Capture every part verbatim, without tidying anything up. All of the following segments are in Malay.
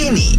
ini.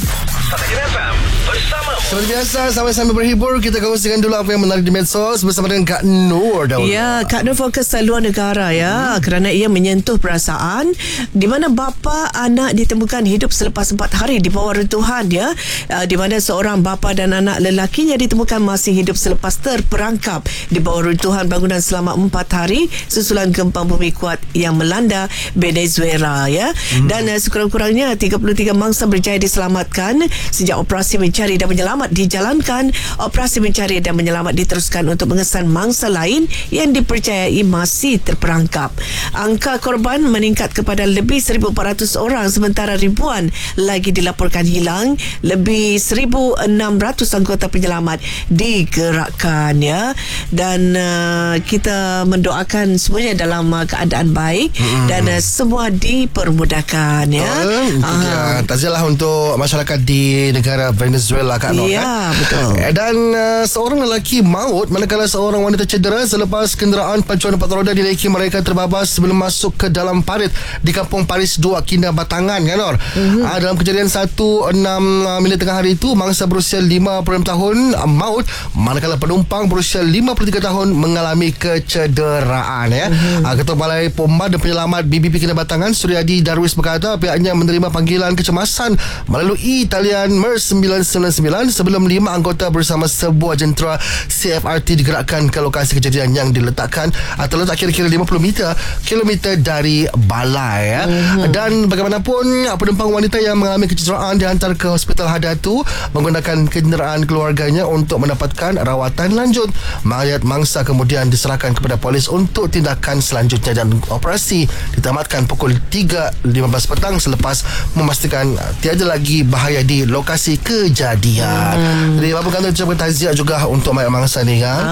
Sunnah F M bersama. Seperti biasa, sambil-sambil berhibur, kita kongsikan dulu apa yang menarik di medsos bersama dengan Kak Nur dahulu. Ya, Kak Nur fokus ke luar negara ya, hmm. kerana ia menyentuh perasaan di mana bapa anak ditemukan hidup selepas empat hari di bawah runtuhan ya, di mana seorang bapa dan anak lelakinya ditemukan masih hidup selepas terperangkap di bawah runtuhan bangunan selama empat hari susulan gempa bumi kuat yang melanda Venezuela ya. Hmm. Dan uh, sekurang-kurangnya tiga puluh tiga mangsa berjaya diselamatkan sejak operasi mencari dan menyelamat dijalankan. Operasi mencari dan menyelamat diteruskan untuk mengesan mangsa lain yang dipercayai masih terperangkap. Angka korban meningkat kepada lebih seribu empat ratus orang sementara ribuan lagi dilaporkan hilang. Lebih seribu enam ratus anggota penyelamat digerakkan ya. Dan uh, kita mendoakan semuanya dalam uh, keadaan baik hmm. dan uh, semua dipermudahkan ya. Oh, uh. Taziahlah untuk masyarakat di negara Venezuela Kak Nur. Ya, betul. Dan uh, seorang lelaki maut manakala seorang wanita cedera selepas kenderaan pacuan empat roda dinaiki mereka terbabas sebelum masuk ke dalam parit di Kampung Paris dua, Kinabatangan kan Nur. Mm-hmm. Uh, dalam kejadian satu enam minit tengah hari itu, mangsa berusia lima puluh enam tahun uh, maut manakala penumpang berusia lima puluh tiga tahun mengalami kecederaan ya. Mm-hmm. Uh, Ketua Balai Pomba dan Penyelamat B B P Kinabatangan Suryadi Darwis berkata pihaknya menerima panggilan kecemasan melalui talian MERS sembilan sembilan sembilan sebelum lima anggota bersama sebuah jentera C F R T digerakkan ke lokasi kejadian yang diletakkan atau letak kira-kira lima puluh meter kilometer dari balai ya. Uh-huh. Dan bagaimanapun penumpang wanita yang mengalami kecederaan dihantar ke Hospital Hadatu menggunakan kenderaan keluarganya untuk mendapatkan rawatan lanjut. Mayat mangsa kemudian diserahkan kepada polis untuk tindakan selanjutnya dan operasi ditamatkan pukul tiga lima belas petang selepas memastikan tiada lagi bahaya di lokasi kejadian. Hmm. Jadi apa kata ucapkan taziah juga untuk mayat mangsa ni kan.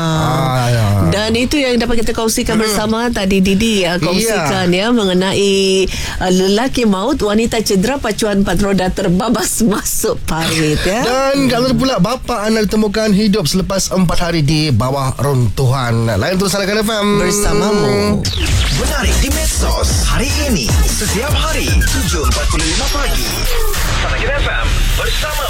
Ah, ya. Dan itu yang dapat kita kongsikan hmm. bersama tadi Didi uh, kongsikan yeah. ya mengenai uh, lelaki maut, wanita cedera pacuan empat roda terbabas masuk parit ya. Dan kalau pula bapa anak ditemukan hidup selepas empat hari di bawah runtuhan. Lain terus Sunnah F M bersamamu. Menarik di medsos hari ini setiap hari tujuh empat puluh lima pagi. Sunnah F M bersama